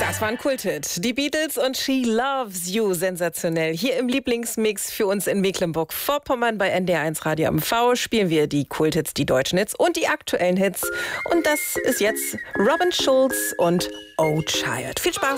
Das war ein Kulthit. Die Beatles und She Loves You, sensationell. Hier im Lieblingsmix für uns in Mecklenburg-Vorpommern bei NDR1 Radio MV spielen wir die Kulthits, die deutschen Hits und die aktuellen Hits. Und das ist jetzt Robin Schulz und Oh Child. Viel Spaß!